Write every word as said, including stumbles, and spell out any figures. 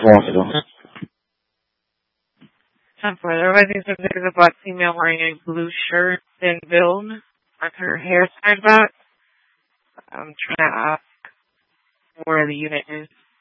Foster. ten four. They're raising suspicion of a black female wearing a blue shirt and build with her hair tied back. I'm trying to ask where the unit is.